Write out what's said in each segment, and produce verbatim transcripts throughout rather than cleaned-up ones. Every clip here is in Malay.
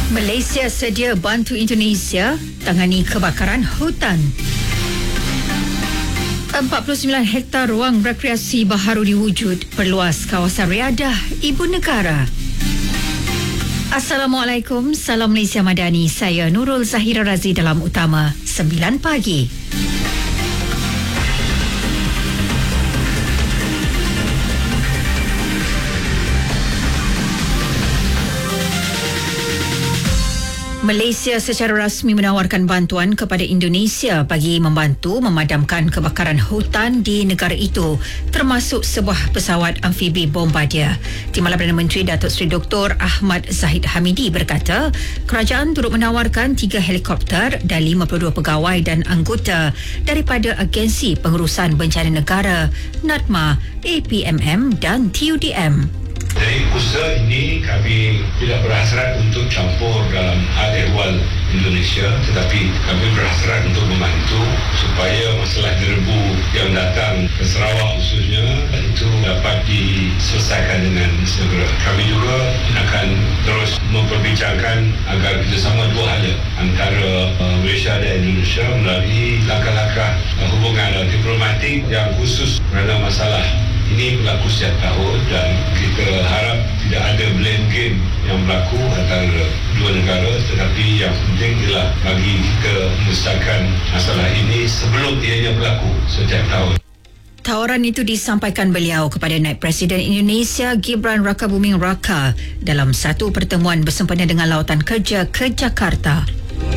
Malaysia sedia bantu Indonesia tangani kebakaran hutan. empat puluh sembilan hektar ruang rekreasi baharu diwujud, perluas kawasan riadah ibu negara. Assalamualaikum, salam Malaysia Madani. Saya Nurul Zahira Razi dalam Utama sembilan pagi. Malaysia secara rasmi menawarkan bantuan kepada Indonesia bagi membantu memadamkan kebakaran hutan di negara itu, termasuk sebuah pesawat amfibi Bombardier. Timbalan Perdana Menteri Datuk Seri Doktor Ahmad Zahid Hamidi berkata, kerajaan turut menawarkan tiga helikopter dan lima puluh dua pegawai dan anggota daripada Agensi Pengurusan Bencana Negara, NADMA, A P M M dan T U D M. Dari usaha ini kami tidak berhasrat untuk campur dalam hal ehwal Indonesia, tetapi kami berhasrat untuk membantu supaya masalah derebu yang datang ke Sarawak khususnya itu dapat diselesaikan dengan segera. Kami juga akan terus memperbincangkan agar kerjasama dua hala antara uh, Malaysia dan Indonesia melalui langkah-langkah uh, hubungan uh, diplomatik yang khusus kerana masalah ini berlaku setiap tahun dan kita harap tidak ada blame game yang berlaku antara dua negara, tetapi yang penting ialah bagi kita menyelesaikan masalah ini sebelum ianya berlaku setiap tahun. Tawaran itu disampaikan beliau kepada Naib Presiden Indonesia Gibran Rakabuming Raka dalam satu pertemuan bersempena dengan Lawatan Kerja ke Jakarta.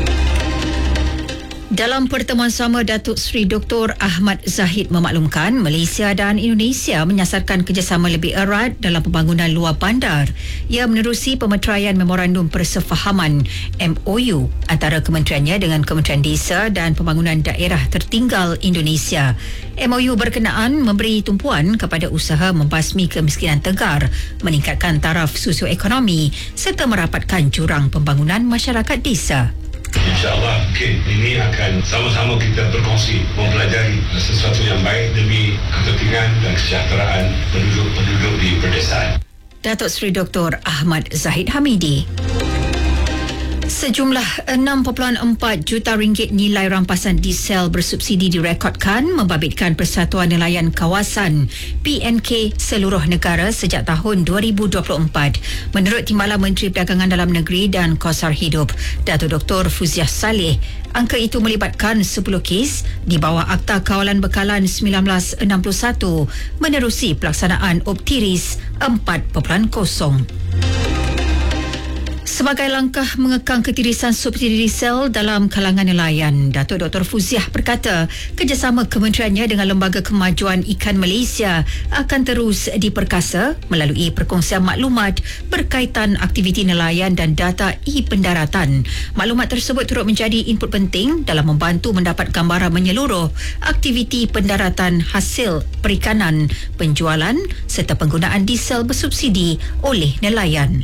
Dalam pertemuan sama, Datuk Seri Doktor Ahmad Zahid memaklumkan Malaysia dan Indonesia menyasarkan kerjasama lebih erat dalam pembangunan luar bandar. Ia menerusi pemeteraian Memorandum Persefahaman M O U antara kementeriannya dengan Kementerian Desa dan Pembangunan Daerah Tertinggal Indonesia. M O U berkenaan memberi tumpuan kepada usaha membasmi kemiskinan tegar, meningkatkan taraf sosioekonomi serta merapatkan jurang pembangunan masyarakat desa. InsyaAllah mungkin ini akan sama-sama kita berkongsi mempelajari sesuatu yang baik demi kepentingan dan kesejahteraan penduduk-penduduk di pedesaan. Datuk Seri Doktor Ahmad Zahid Hamidi. Sejumlah enam perpuluhan empat juta ringgit nilai rampasan diesel bersubsidi direkodkan membabitkan Persatuan Nelayan Kawasan P N K seluruh negara sejak tahun dua ribu dua puluh empat. Menurut Timbalan Menteri Perdagangan Dalam Negeri dan Kosar Hidup, Datuk Doktor Fuziah Saleh, angka itu melibatkan sepuluh kes di bawah Akta Kawalan Bekalan seribu sembilan ratus enam puluh satu menerusi pelaksanaan Optiris empat titik kosong. Sebagai langkah mengekang ketirisan subsidi diesel dalam kalangan nelayan, Datuk Doktor Fuziah berkata kerjasama kementeriannya dengan Lembaga Kemajuan Ikan Malaysia akan terus diperkasa melalui perkongsian maklumat berkaitan aktiviti nelayan dan data e-pendaratan. Maklumat tersebut turut menjadi input penting dalam membantu mendapat gambaran menyeluruh aktiviti pendaratan hasil perikanan, penjualan serta penggunaan diesel bersubsidi oleh nelayan.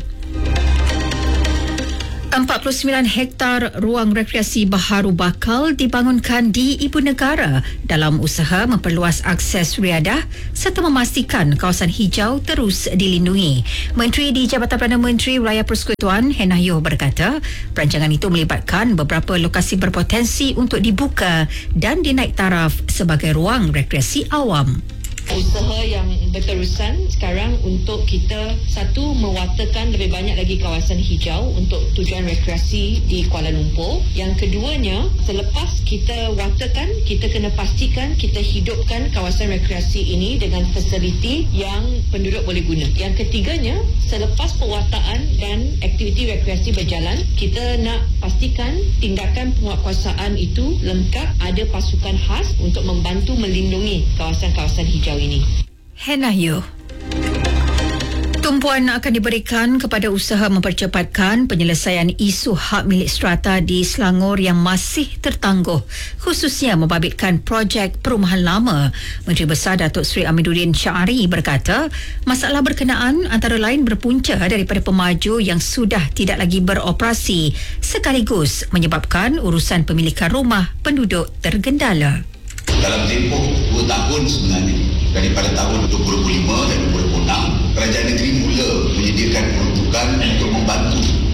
empat puluh sembilan hektar ruang rekreasi baharu bakal dibangunkan di ibu negara dalam usaha memperluas akses riadah serta memastikan kawasan hijau terus dilindungi. Menteri di Jabatan Perdana Menteri Raya Persekutuan Hennah Yeoh berkata, perancangan itu melibatkan beberapa lokasi berpotensi untuk dibuka dan dinaik taraf sebagai ruang rekreasi awam. Usaha yang berterusan sekarang untuk kita satu mewartakan lebih banyak lagi kawasan hijau untuk tujuan rekreasi di Kuala Lumpur. Yang keduanya, selepas kita wartakan, kita kena pastikan kita hidupkan kawasan rekreasi ini dengan fasiliti yang penduduk boleh guna. Yang ketiganya, selepas pewartaan dan aktiviti rekreasi berjalan, kita nak pastikan tindakan penguatkuasaan itu lengkap, ada pasukan khas untuk membantu melindungi kawasan-kawasan hijau ini. Hennah Yeoh. Tumpuan akan diberikan kepada usaha mempercepatkan penyelesaian isu hak milik strata di Selangor yang masih tertangguh, khususnya membabitkan projek perumahan lama. Menteri Besar Datuk Seri Amiduddin Syari berkata, masalah berkenaan antara lain berpunca daripada pemaju yang sudah tidak lagi beroperasi, sekaligus menyebabkan urusan pemilikan rumah penduduk tergendala. Dalam tempoh dua tahun sebenarnya, daripada tahun dua ribu dua puluh lima dan dua ribu dua puluh enam, kerajaan negeri mula menyediakan peruntukan untuk membantu perumahan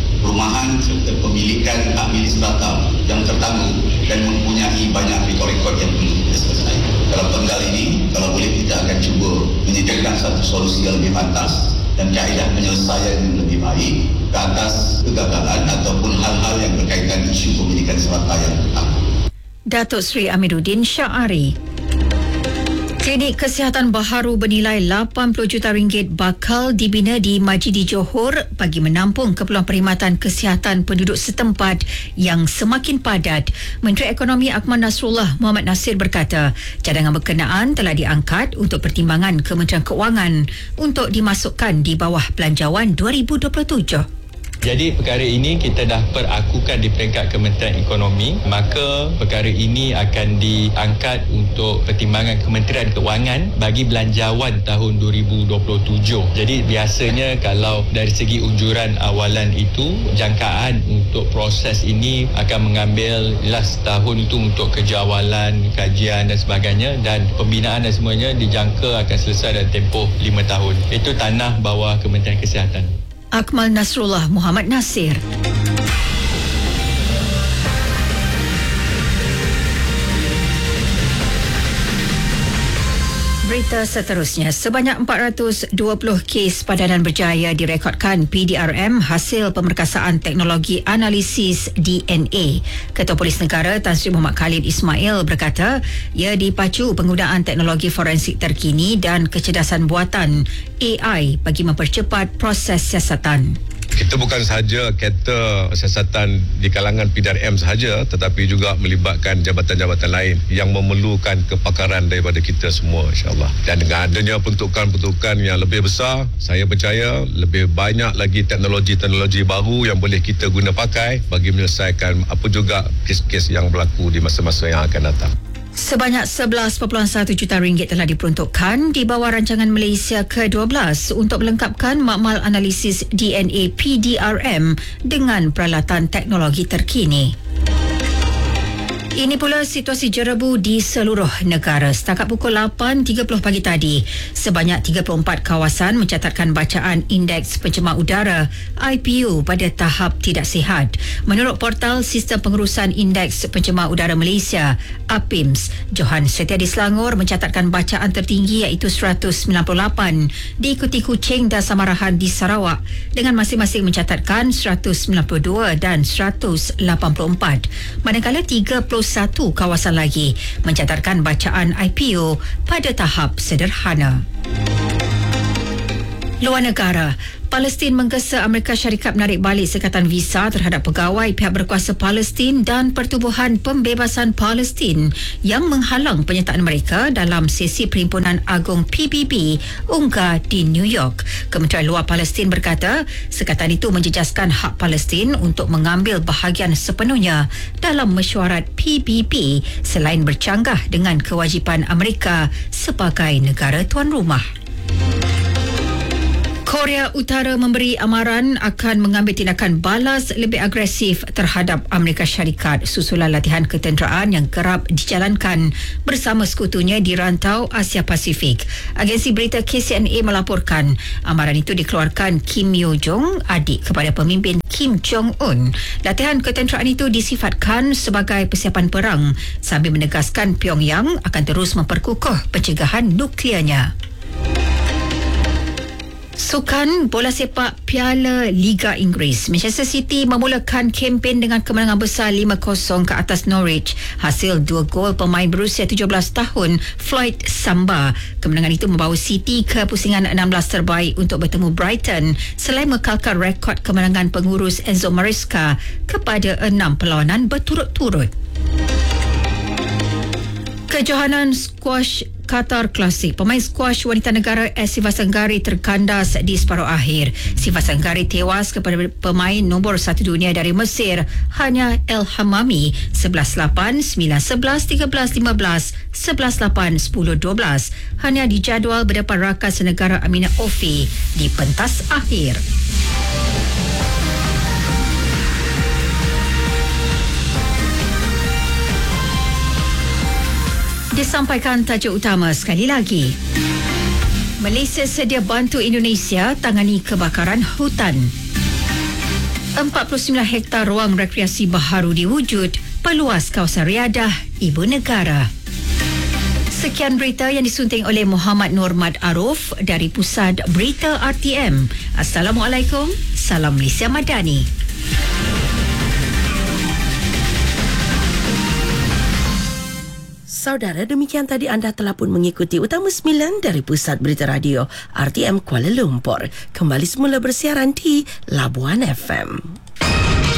perumahan serta pemilikan hak milik strata yang tertangguh dan mempunyai banyak rekod-rekod yang perlu kita selesai. Dalam penggal ini, kalau boleh kita akan cuba menyediakan satu solusi yang lebih pantas dan kaedah penyelesaian yang lebih baik ke atas kegagalan ataupun hal-hal yang berkaitan isu pemilikan strata yang tertangguh. Datuk Seri Amiruddin Syahari. Klinik kesihatan baharu bernilai lapan puluh juta ringgit bakal dibina di Majidi Johor bagi menampung keperluan perkhidmatan kesihatan penduduk setempat yang semakin padat. Menteri Ekonomi Akmal Nasrullah Muhammad Nasir berkata, cadangan berkenaan telah diangkat untuk pertimbangan Kementerian Keuangan untuk dimasukkan di bawah Belanjawan dua ribu dua puluh tujuh. Jadi perkara ini kita dah perakukan di peringkat Kementerian Ekonomi, maka perkara ini akan diangkat untuk pertimbangan Kementerian Keuangan bagi belanjawan tahun dua ribu dua puluh tujuh. Jadi biasanya kalau dari segi unjuran awalan itu, jangkaan untuk proses ini akan mengambil last tahun itu untuk kerja awalan, kajian dan sebagainya, dan pembinaan dan semuanya dijangka akan selesai dalam tempoh lima tahun. Itu tanah bawah Kementerian Kesihatan. Akmal Nasrullah Muhammad Nasir. Berita seterusnya, sebanyak empat ratus dua puluh kes padanan berjaya direkodkan P D R M hasil pemerkasaan teknologi analisis D N A. Ketua Polis Negara Tan Sri Muhammad Khalid Ismail berkata, ia dipacu penggunaan teknologi forensik terkini dan kecerdasan buatan A I bagi mempercepat proses siasatan. Kita bukan sahaja kata siasatan di kalangan P D R M sahaja, tetapi juga melibatkan jabatan-jabatan lain yang memerlukan kepakaran daripada kita semua, insyaAllah. Dan dengan adanya peruntukan-peruntukan yang lebih besar, saya percaya lebih banyak lagi teknologi-teknologi baru yang boleh kita guna pakai bagi menyelesaikan apa juga kes-kes yang berlaku di masa-masa yang akan datang. Sebanyak sebelas perpuluhan satu juta ringgit telah diperuntukkan di bawah rancangan Malaysia ke dua belas untuk melengkapkan makmal analisis D N A P D R M dengan peralatan teknologi terkini. Ini pula situasi jerebu di seluruh negara. Setakat pukul lapan tiga puluh pagi tadi, sebanyak tiga puluh empat kawasan mencatatkan bacaan Indeks Pencemar Udara I P U pada tahap tidak sihat. Menurut portal Sistem Pengurusan Indeks Pencemar Udara Malaysia, A P I M S, Johan Setia di Selangor mencatatkan bacaan tertinggi iaitu seratus sembilan puluh lapan, diikuti Kuching dan Samarahan di Sarawak dengan masing-masing mencatatkan seratus sembilan puluh dua dan seratus lapan puluh empat. Manakala tiga puluh satu kawasan lagi mencatatkan bacaan I P U pada tahap sederhana. Luar negara, Palestin menggesa Amerika Syarikat menarik balik sekatan visa terhadap pegawai pihak berkuasa Palestin dan Pertubuhan Pembebasan Palestin yang menghalang penyertaan mereka dalam sesi Perhimpunan Agung P B B UNGA di New York. Kementerian Luar Palestin berkata, sekatan itu menjejaskan hak Palestin untuk mengambil bahagian sepenuhnya dalam mesyuarat P B B selain bercanggah dengan kewajipan Amerika sebagai negara tuan rumah. Korea Utara memberi amaran akan mengambil tindakan balas lebih agresif terhadap Amerika Syarikat susulan latihan ketenteraan yang kerap dijalankan bersama sekutunya di rantau Asia Pasifik. Agensi berita K C N A melaporkan amaran itu dikeluarkan Kim Yo Jong, adik kepada pemimpin Kim Jong Un. Latihan ketenteraan itu disifatkan sebagai persiapan perang sambil menegaskan Pyongyang akan terus memperkukuh pencegahan nuklearnya. Sukan bola sepak Piala Liga Inggeris, Manchester City memulakan kempen dengan kemenangan besar lima kosong ke atas Norwich hasil dua gol pemain berusia tujuh belas tahun Floyd Samba. Kemenangan itu membawa City ke pusingan enam belas terbaik untuk bertemu Brighton selain mekalkan rekod kemenangan pengurus Enzo Maresca kepada enam perlawanan berturut-turut. Kejohanan squash Qatar Classic, pemain squash wanita negara S. Siva Senggari terkandas di separuh akhir. Siva Senggari tewas kepada pemain nombor satu dunia dari Mesir, Hania El Hamami, sebelas lapan, sembilan sebelas, tiga belas lima belas, sebelas lapan, sepuluh dua belas. Hania dijadual berdepan rakan senegara Amina Ofi di pentas akhir. Disampaikan tajuk utama sekali lagi. Malaysia sedia bantu Indonesia tangani kebakaran hutan. empat puluh sembilan hektar ruang rekreasi baharu diwujud, peluas kawasan riadah ibu negara. Sekian berita yang disunting oleh Muhammad Nurmad Aruf dari Pusat Berita R T M. Assalamualaikum, salam Malaysia Madani. Saudara, demikian tadi anda telah pun mengikuti Utama sembilan dari Pusat Berita Radio R T M Kuala Lumpur. Kembali semula bersiaran di Labuan F M.